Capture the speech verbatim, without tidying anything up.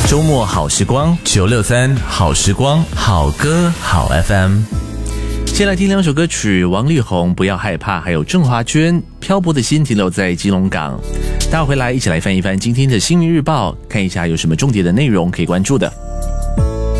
周末好时光九六三好时光好歌好 F M。 先来听两首歌曲，王力宏不要害怕，还有郑华娟漂泊的心停留在基隆港。待会回来一起来翻一翻今天的新闻日报，看一下有什么重点的内容可以关注的。